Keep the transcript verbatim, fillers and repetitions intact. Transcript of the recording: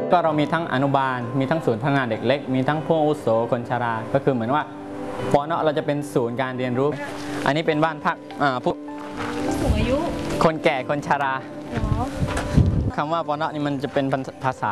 ก็เรามีทั้งอนุบาลมีทั้งศูนย์พัฒนาเด็กเล็กมีทั้งผู้อาวุโสคนชราก็คือเหมือนว่าปอเนาะเราจะเป็นศูนย์การเรียนรู้อันนี้เป็นบ้านพักผู้สูงอายุคนแก่คนชราเนาะคำว่าปอเนาะนี่มันจะเป็นภาษา